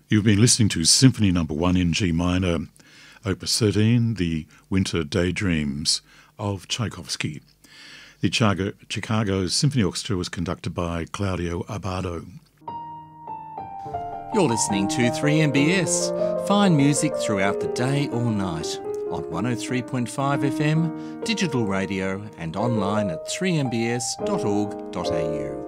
You've been listening to Symphony No. 1 in G minor, Opus 13, The Winter Daydreams of Tchaikovsky. The Chicago Symphony Orchestra was conducted by Claudio Abbado. You're listening to 3MBS. Fine music throughout the day or night on 103.5 FM, digital radio and online at 3mbs.org.au.